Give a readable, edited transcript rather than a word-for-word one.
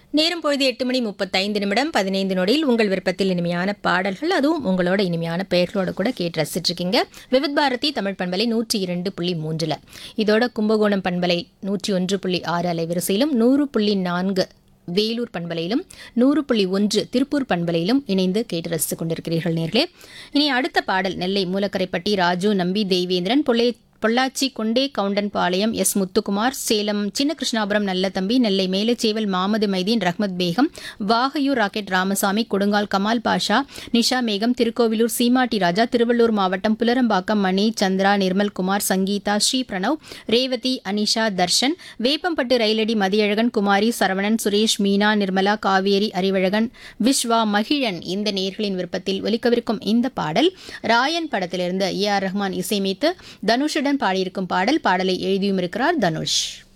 நேரம் பொழுது 8:35 15 நொடியில் உங்கள் விருப்பத்தில் இனிமையான பாடல்கள், அதுவும் உங்களோட இனிமையான பெயர்களோட கூட கேட்டு ரசிச்சுட்டு இருக்கீங்க. விவித் பாரதி தமிழ் பண்பலை 102.3. இதோட கும்பகோணம் பண்பலை 101.6 அலைவரிசையிலும் 100.4 வேலூர் பண்பலையிலும் 100.1 திருப்பூர் பண்பலையிலும் இணைந்து கேட்டு ரசித்துக் கொண்டிருக்கிறீர்கள் நேர்களே. இனி அடுத்த பாடல் நெல்லை மூலக்கரைப்பட்டி ராஜு நம்பி தெய்வேந்திரன், பொள்ளாச்சி கொண்டே கவுண்டன்பாளையம் எஸ் முத்துக்குமார், சேலம் சின்ன கிருஷ்ணாபுரம் நல்லதம்பி, நெல்லை மேலச்சேவல் மாமது மைதீன் ரஹ்மத் பேகம், வாகையூர் ராக்கெட் ராமசாமி, கொடுங்கால் கமால் பாஷா, நிஷா மேகம், திருக்கோவிலூர் சீமாட்டி ராஜா, திருவள்ளூர் மாவட்டம் புலரம்பாக்கம் மணி, சந்திரா, நிர்மல்குமார், சங்கீதா, ஸ்ரீ பிரணவ், ரேவதி, அனிஷா, தர்ஷன், வேப்பம்பட்டு ரயிலடி மதியழகன், குமாரி, சரவணன், சுரேஷ், மீனா, நிர்மலா, காவேரி, அறிவழகன், விஸ்வா, மகிழன் இந்த நேயர்களின் விருப்பத்தில் ஒலிக்கவிருக்கும் இந்த பாடல் ராயன் படத்திலிருந்து ஏ ஆர் ரஹ்மான் இசையமைத்து தனுஷுடன் பாடியிருக்கும் பாடல். பாடலை எழுதியும் இருக்கிறார் தனுஷ்.